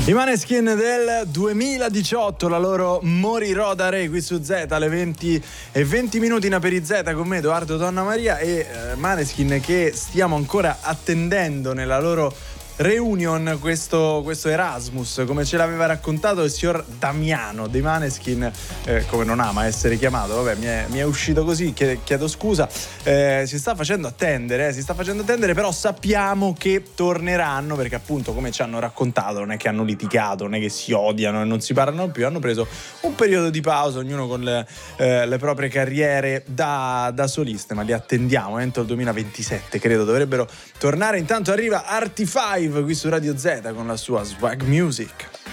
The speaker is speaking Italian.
I Maneskin del 2018, la loro Morirò da Re qui su Z alle 20:20 in Aperizeta con me Edoardo Donnamaria e Maneskin che stiamo ancora attendendo nella loro reunion questo Erasmus, come ce l'aveva raccontato il signor Damiano dei Maneskin, come non ama essere chiamato, vabbè mi è uscito così, chiedo scusa, si sta facendo attendere, però sappiamo che torneranno perché appunto come ci hanno raccontato non è che hanno litigato, non è che si odiano e non si parlano più, hanno preso un periodo di pausa ognuno con le proprie carriere da soliste, ma li attendiamo entro il 2027 credo dovrebbero tornare. Intanto arriva Artify qui su Radio Z con la sua Swag Music.